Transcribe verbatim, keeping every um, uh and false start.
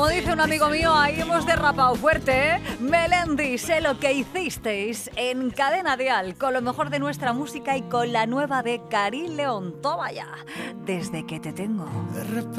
dice un amigo mío, ahí hemos derrapado fuerte, ¿eh? Melendi, sé lo que hicisteis en Cadena Dial, con lo mejor de nuestra música y con la nueva de Karin León. Toma ya, desde que te tengo. De repente